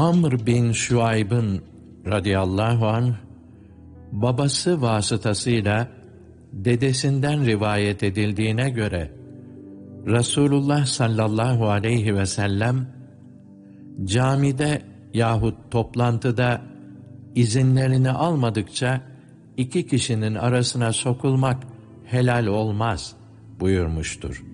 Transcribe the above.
Amr bin Şuayb'ın radıyallahu anh, babası vasıtasıyla dedesinden rivayet edildiğine göre, Resulullah sallallahu aleyhi ve sellem, camide yahut toplantıda izinlerini almadıkça iki kişinin arasına sokulmak helal olmaz buyurmuştur.